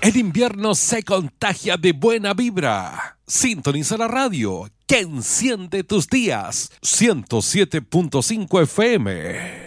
El invierno se contagia de buena vibra. Sintoniza la radio que enciende tus días. 107.5 FM.